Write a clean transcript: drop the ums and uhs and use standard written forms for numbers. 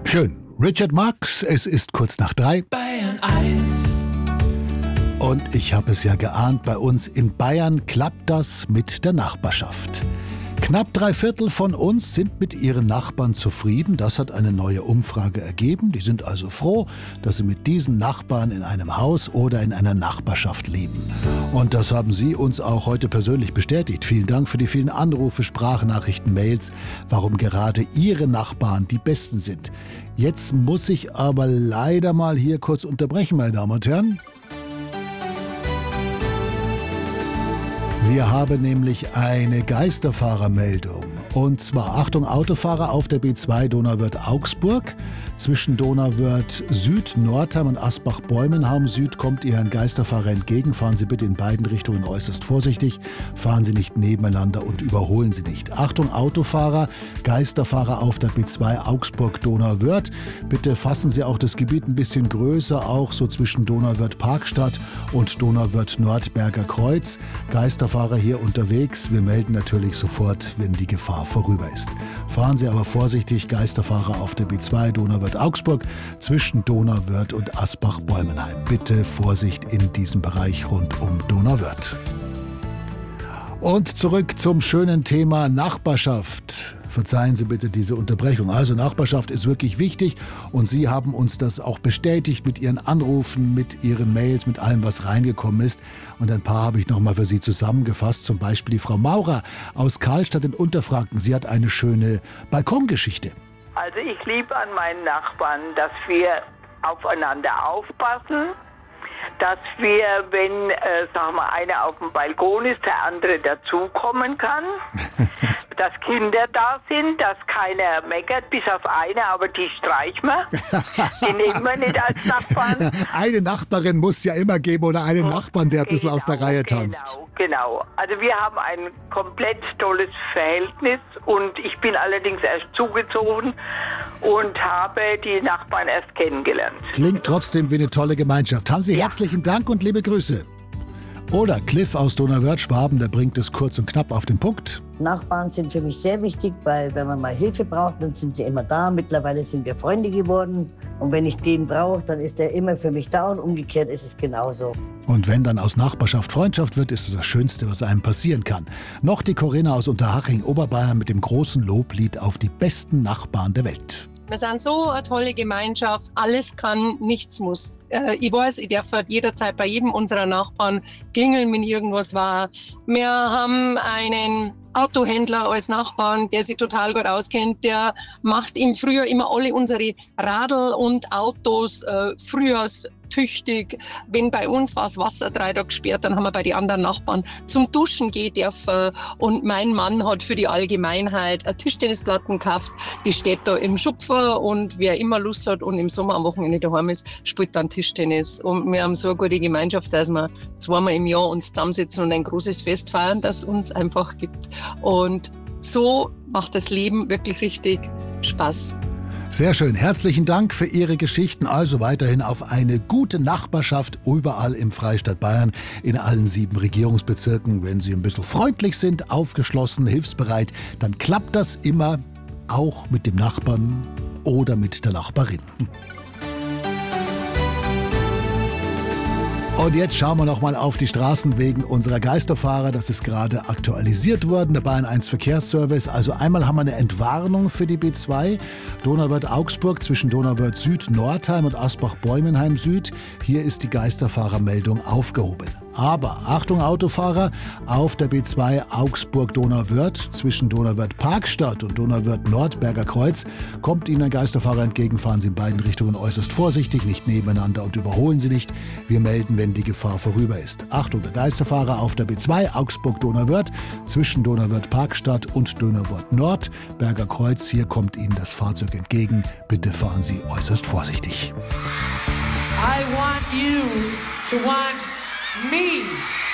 Schön. Richard Marx, es ist kurz nach 3. Bayern 1. Und ich habe es ja geahnt, bei uns in Bayern klappt das mit der Nachbarschaft. Knapp 3/4 von uns sind mit ihren Nachbarn zufrieden. Das hat eine neue Umfrage ergeben. Die sind also froh, dass sie mit diesen Nachbarn in einem Haus oder in einer Nachbarschaft leben. Und das haben Sie uns auch heute persönlich bestätigt. Vielen Dank für die vielen Anrufe, Sprachnachrichten, Mails, warum gerade Ihre Nachbarn die Besten sind. Jetzt muss ich aber leider mal hier kurz unterbrechen, meine Damen und Herren. Wir haben nämlich eine Geisterfahrermeldung. Und zwar, Achtung, Autofahrer auf der B2 Donauwörth-Augsburg. Zwischen Donauwörth Süd, Nordheim und Asbach-Bäumenheim Süd kommt Ihr ein Geisterfahrer entgegen. Fahren Sie bitte in beiden Richtungen äußerst vorsichtig. Fahren Sie nicht nebeneinander und überholen Sie nicht. Achtung, Autofahrer, Geisterfahrer auf der B2 Augsburg-Donauwörth. Bitte fassen Sie auch das Gebiet ein bisschen größer, auch so zwischen Donauwörth-Parkstadt und Donauwörth-Nordberger Kreuz. Geisterfahrer hier unterwegs. Wir melden natürlich sofort, wenn die Gefahr vorüber ist. Fahren Sie aber vorsichtig, Geisterfahrer auf der B2 Donauwörth-Augsburg zwischen Donauwörth und Asbach-Bäumenheim. Bitte Vorsicht in diesem Bereich rund um Donauwörth. Und zurück zum schönen Thema Nachbarschaft. Verzeihen Sie bitte diese Unterbrechung. Also Nachbarschaft ist wirklich wichtig und Sie haben uns das auch bestätigt mit Ihren Anrufen, mit Ihren Mails, mit allem, was reingekommen ist. Und ein paar habe ich nochmal für Sie zusammengefasst. Zum Beispiel die Frau Maurer aus Karlstadt in Unterfranken. Sie hat eine schöne Balkongeschichte. Also ich liebe an meinen Nachbarn, dass wir aufeinander aufpassen, dass wir, wenn sagen wir, einer auf dem Balkon ist, der andere dazukommen kann, dass Kinder da sind, dass keiner meckert, bis auf eine, aber die streichen wir. Die nehmen wir nicht als Nachbarn. Eine Nachbarin muss es ja immer geben oder einen Nachbarn, der ein bisschen aus der Reihe tanzt. Genau. Also wir haben ein komplett tolles Verhältnis und ich bin allerdings erst zugezogen und habe die Nachbarn erst kennengelernt. Klingt trotzdem wie eine tolle Gemeinschaft. Haben Sie herzlichen Dank und liebe Grüße. Oder Cliff aus Donauwörth-Schwaben, der bringt es kurz und knapp auf den Punkt. Nachbarn sind für mich sehr wichtig, weil wenn man mal Hilfe braucht, dann sind sie immer da. Mittlerweile sind wir Freunde geworden. Und wenn ich den brauche, dann ist er immer für mich da und umgekehrt ist es genauso. Und wenn dann aus Nachbarschaft Freundschaft wird, ist es das Schönste, was einem passieren kann. Noch die Corinna aus Unterhaching, Oberbayern mit dem großen Loblied auf die besten Nachbarn der Welt. Wir sind so eine tolle Gemeinschaft. Alles kann, nichts muss. Ich weiß, ich darf halt jederzeit bei jedem unserer Nachbarn klingeln, wenn irgendwas war. Wir haben einen Autohändler als Nachbarn, der sich total gut auskennt. Der macht im Frühjahr immer alle unsere Radl und Autos frühjahrstüchtig. Wenn bei uns war das Wasser 3 Tage gesperrt, dann haben wir bei den anderen Nachbarn zum Duschen gehen dürfen. Und mein Mann hat für die Allgemeinheit eine Tischtennisplatte gekauft. Die steht da im Schupfer und wer immer Lust hat und im Sommer am Wochenende daheim ist, spielt dann Tischtennis. Und wir haben so eine gute Gemeinschaft, dass wir 2-mal im Jahr uns zusammensitzen und ein großes Fest feiern, das es uns einfach gibt. Und so macht das Leben wirklich richtig Spaß. Sehr schön. Herzlichen Dank für Ihre Geschichten. Also weiterhin auf eine gute Nachbarschaft überall im Freistaat Bayern, in allen 7 Regierungsbezirken. Wenn Sie ein bisschen freundlich sind, aufgeschlossen, hilfsbereit, dann klappt das immer, auch mit dem Nachbarn oder mit der Nachbarin. Und jetzt schauen wir noch mal auf die Straßen wegen unserer Geisterfahrer. Das ist gerade aktualisiert worden, der Bayern 1 Verkehrsservice. Also einmal haben wir eine Entwarnung für die B2. Donauwörth-Augsburg zwischen Donauwörth Süd, Nordheim und Asbach-Bäumenheim Süd. Hier ist die Geisterfahrermeldung aufgehoben. Aber Achtung Autofahrer, auf der B2 Augsburg-Donauwörth zwischen Donauwörth-Parkstadt und Donauwörth-Nordberger Kreuz kommt Ihnen ein Geisterfahrer entgegen. Fahren Sie in beiden Richtungen äußerst vorsichtig, nicht nebeneinander und überholen Sie nicht. Wir melden, wenn die Gefahr vorüber ist. Achtung, der Geisterfahrer auf der B2 Augsburg-Donauwörth zwischen Donauwörth-Parkstadt und Donauwörth-Nordberger Kreuz. Hier kommt Ihnen das Fahrzeug entgegen. Bitte fahren Sie äußerst vorsichtig. I want you to want me.